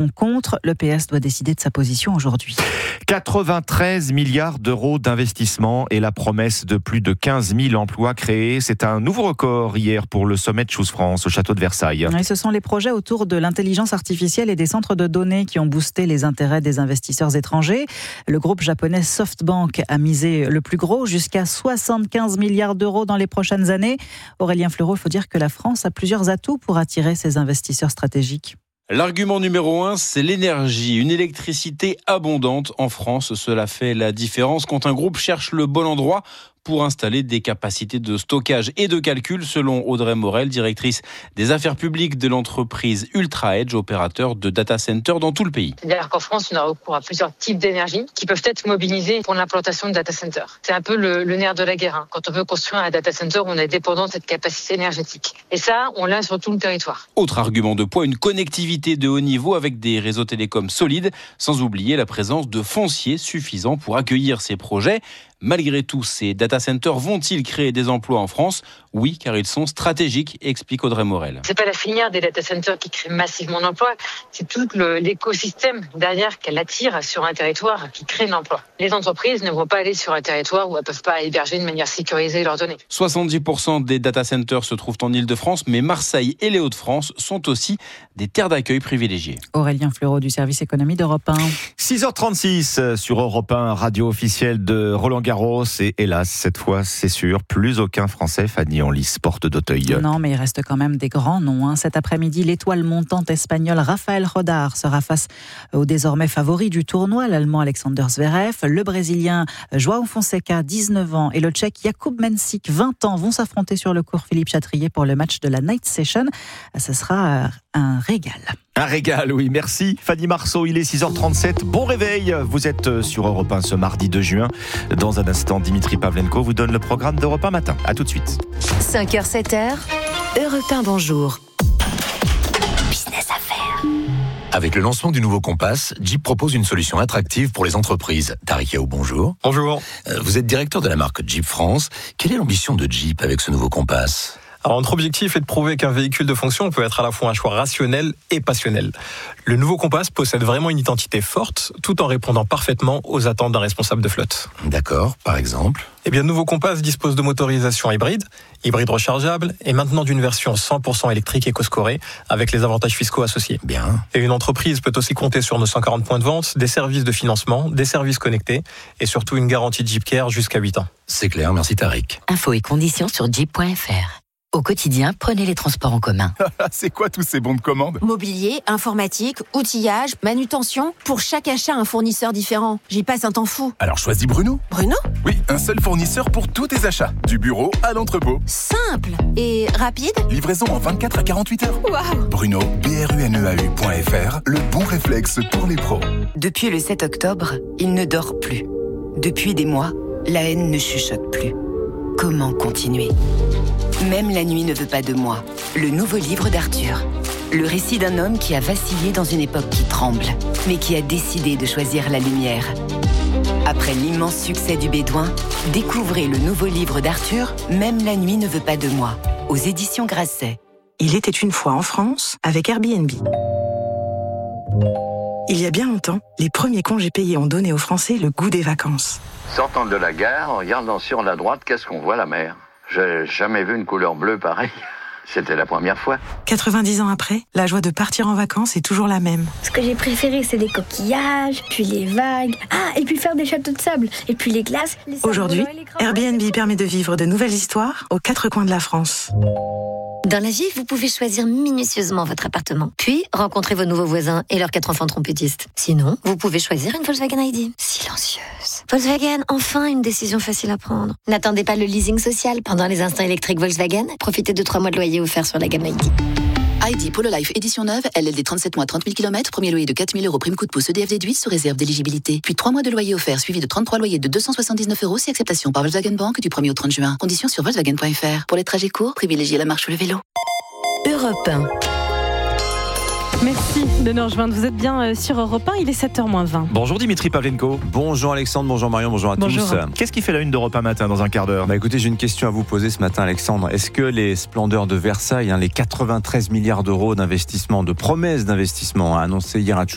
contre. Le PS doit décider de sa position aujourd'hui. 93 milliards d'euros d'investissement et la promesse de plus de 15 000 emplois créés. C'est un nouveau record hier pour le sommet de Choose France au château de Versailles. Et ce sont les projets autour de l'intelligence artificielle et des centres de données qui ont boosté les intérêts des investisseurs étrangers. Le groupe japonais SoftBank a misé le plus gros, jusqu'à 75 milliards d'euros dans les prochaines années. Aurélien Fleureau, il faut dire que la France a plusieurs atouts pour attirer ces investisseurs stratégiques. L'argument numéro 1, c'est l'énergie. Une électricité abondante en France, cela fait la différence quand un groupe cherche le bon endroit pour installer des capacités de stockage et de calcul, selon Audrey Morel, directrice des affaires publiques de l'entreprise UltraEdge, opérateur de data centers dans tout le pays. C'est-à-dire qu'en France, on a recours à plusieurs types d'énergie qui peuvent être mobilisés pour l'implantation de data centers. C'est un peu le nerf de la guerre. Quand on veut construire un data center, on est dépendant de cette capacité énergétique. Et ça, on l'a sur tout le territoire. Autre argument de poids, une connectivité de haut niveau avec des réseaux télécoms solides, sans oublier la présence de foncier suffisant pour accueillir ces projets. Malgré tout, ces data centers vont-ils créer des emplois en France ? Oui, car ils sont stratégiques, explique Audrey Morel. C'est pas la filière des data centers qui crée massivement d'emplois, c'est tout l'écosystème derrière qu'elle attire sur un territoire qui crée l'emploi. Les entreprises ne vont pas aller sur un territoire où elles peuvent pas héberger de manière sécurisée leurs données. 70% des data centers se trouvent en Île-de-France, mais Marseille et les Hauts-de-France sont aussi des terres d'accueil privilégiées. Aurélien Fleureau du service économie d'Europe 1. 6h36 sur Europe 1, radio officielle de Roland Garros. Et hélas, cette fois, c'est sûr, plus aucun Français, Fanny, en lice porte d'Auteuil. Non, mais il reste quand même des grands noms. Cet après-midi, l'étoile montante espagnole Rafael Rodar sera face au désormais favori du tournoi, l'Allemand Alexander Zverev. Le Brésilien João Fonseca, 19 ans, et le Tchèque Jakub Mensik, 20 ans, vont s'affronter sur le court Philippe Chatrier pour le match de la Night Session. Ce sera un régal. Un régal, oui, merci Fanny Marceau, il est 6h37, bon réveil, vous êtes sur Europe 1 ce mardi 2 juin. Dans un instant, Dimitri Pavlenko vous donne le programme d'Europe 1 matin. À tout de suite. 5h, 7h, Europe 1, bonjour. Business Affaires. Avec le lancement du nouveau Compass, Jeep propose une solution attractive pour les entreprises. Tariq Yao, bonjour. Bonjour. Vous êtes directeur de la marque Jeep France. Quelle est l'ambition de Jeep avec ce nouveau Compass ? Alors, notre objectif est de prouver qu'un véhicule de fonction peut être à la fois un choix rationnel et passionnel. Le nouveau Compass possède vraiment une identité forte, tout en répondant parfaitement aux attentes d'un responsable de flotte. D'accord, par exemple ? Eh bien, le nouveau Compass dispose de motorisation hybride rechargeable, et maintenant d'une version 100% électrique éco-scorée, avec les avantages fiscaux associés. Bien. Et une entreprise peut aussi compter sur nos 140 points de vente, des services de financement, des services connectés, et surtout une garantie de Jeep Care jusqu'à 8 ans. C'est clair, merci Tariq. Infos et conditions sur jeep.fr. Au quotidien, prenez les transports en commun. C'est quoi tous ces bons de commande ? Mobilier, informatique, outillage, manutention. Pour chaque achat, un fournisseur différent. J'y passe un temps fou. Alors choisis Bruno. Bruno ? Oui, un seul fournisseur pour tous tes achats. Du bureau à l'entrepôt. Simple et rapide. Livraison en 24 à 48 heures. Waouh ! Bruno, BRUNEAU.fr, le bon réflexe pour les pros. Depuis le 7 octobre, il ne dort plus. Depuis des mois, la haine ne chuchote plus. Comment continuer ? Même la nuit ne veut pas de moi. Le nouveau livre d'Arthur. Le récit d'un homme qui a vacillé dans une époque qui tremble, mais qui a décidé de choisir la lumière. Après l'immense succès du Bédouin, découvrez le nouveau livre d'Arthur, Même la nuit ne veut pas de moi, aux éditions Grasset. Il était une fois en France avec Airbnb. Il y a bien longtemps, les premiers congés payés ont donné aux Français le goût des vacances. Sortant de la gare, en regardant sur la droite, qu'est-ce qu'on voit, la mer ? J'ai jamais vu une couleur bleue pareille. C'était la première fois. 90 ans après, la joie de partir en vacances est toujours la même. Ce que j'ai préféré, c'est les coquillages, puis les vagues. Ah, et puis faire des châteaux de sable, et puis les glaces. Aujourd'hui, Airbnb permet de vivre de nouvelles histoires aux 4 coins de la France. Dans la vie, vous pouvez choisir minutieusement votre appartement, puis rencontrer vos nouveaux voisins et leurs 4 enfants trompettistes. Sinon, vous pouvez choisir une Volkswagen ID. Silencieuse. Volkswagen, enfin une décision facile à prendre. N'attendez pas le leasing social pendant les instants électriques Volkswagen. Profitez de 3 mois de loyer offerts sur la gamme ID. ID Polo Life édition neuve, LLD 37 mois 30 000 km, premier loyer de 4 000 € prime coup de pouce EDF déduit sous réserve d'éligibilité. Puis 3 mois de loyer offert suivi de 33 loyers de 279 € si acceptation par Volkswagen Bank du 1er au 30 juin. Conditions sur Volkswagen.fr. Pour les trajets courts, privilégiez la marche ou le vélo. Europe 1. Merci de nous rejoindre. Vous êtes bien sur Europe 1, il est 7h moins 20. Bonjour Dimitri Pavlenko. Bonjour Alexandre, bonjour Marion, bonjour à tous. Qu'est-ce qui fait la une d'Europe 1 matin dans un quart d'heure ? Écoutez, j'ai une question à vous poser ce matin Alexandre. Est-ce que les splendeurs de Versailles, les 93 milliards d'euros d'investissement, de promesses d'investissement annoncées hier à